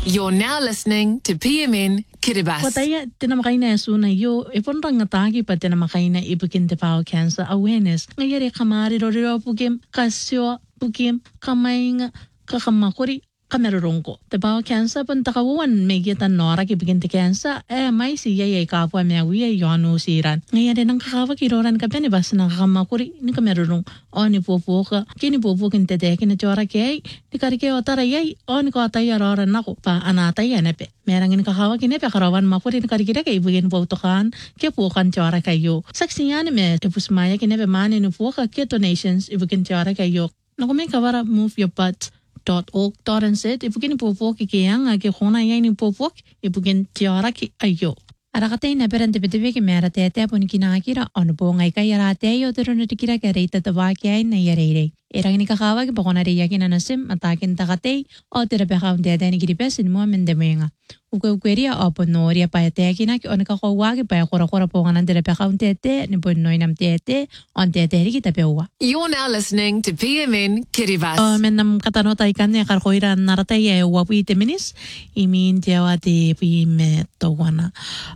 You're now listening to PMN Kiribati. Wataya tinamakaina suna yo iponrang atagi pa tinamakaina ibukin te pao cancer awareness ngayari kamari roriro pukim kasyo pukim kamainga kakamakuri kamerurungko. Te pao cancer pun takawan megita nora ki bikin te cancer mai si yay kapwa mewi yonu siran. Ngayari nang kakawa kiroran ka pene bas nang kakamakuri ni kamerurung o ni popo ka kini popo kin te deki na chora kay ni karike otara yay o ni ko atay aroran nako pa anatay anepe. Merangin kakawa kine pe karawan makuri ni karikira kay ibigin po tokan ke pukan chora kayo. Saksiyan me epusmaya kine pe mani ni puka ke donations ibigin chora kayo. Nakume kawara move your butt. .org.nz ibugin popok ikiyang agi khona yaini popok ibugin tiara ki ayo arakatay na perante bitibi ki mera tete apun kinakira onupo ngay kayarate yo turun tikira karita tabaki ay na yarere erang ni kakawa ki pakonari yakin anasim atakin takatay o tirapekaw tete ni kiripesin mo mendemenga ukeria opo noria pa teki na ki on kakawa ki pa kora po nganan tirapekaw tete ni pun noy nam tete on tete ki tapewa. You're now listening to PMN Kiribati. Menam katanota ikan ya karkoira naratay wapi teminis imin tiawa ti pime towana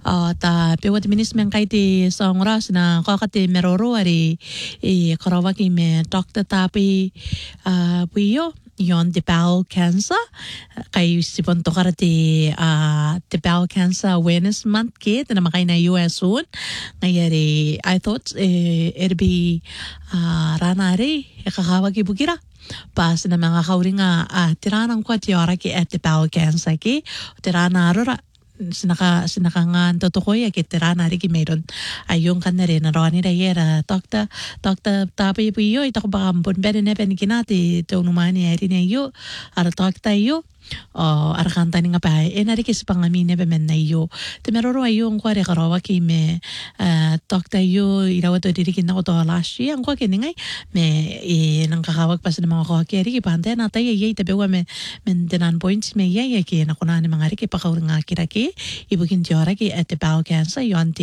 ta pewa teminis mengkai ti songras na kakati meroro ari karawa ki me dokter tapi puyo yon the bowel cancer kay sipon to karati the bowel cancer awareness month kit na makay na US soon ngayari I thought it'd be ranari kakawag ibukira pas na mga kauringa tiranang kwa tiyara ki at the bowel cancer ki tirana arora sinakangan totokoy kitira na rin mayroon ayong kanere na ron nila yera dokta tapi po iyo ito ko baka mpun pwede na panikinati ito numani ay rin iyo ara dokta iyo arakanta ni nga pa narikis pangamin na bemen na iyo temeroro ayo ang kwa rekarawa ki me dokta iyo irawa to dirikin na ko to last year ang kwa kiningay me nang kakawag pa sa mga kakiri kipante na tayo yay tabiwa me maintenance points me yay ki na kuna ni mga riki pakawag nga kiraki ibugin tiyora ki at the bowel cancer yon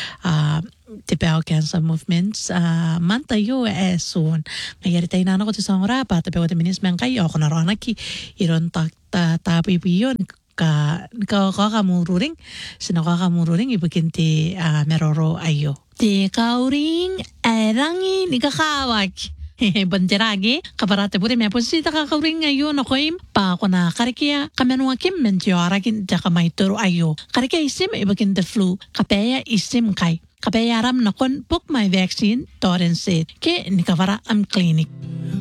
the bowel cancer movements manta yo soon ngayari tayo na ako sa sangura pa tabi wata minis men kayo ako naroon ki iron tapi piyon kakamururing sinakakamururing ibugin ti meroro ayo ti kauring erangi ni kakawag bandiragi kabarate puri me posita kakauring ayo nakoim pa ako na karikia kamenua kim mentiyara kin jaka maituro ayo karikia isim ibugin the flu kapeya isim kay kapeyaram nakon book my vaccine.nz ke nikavara am clinic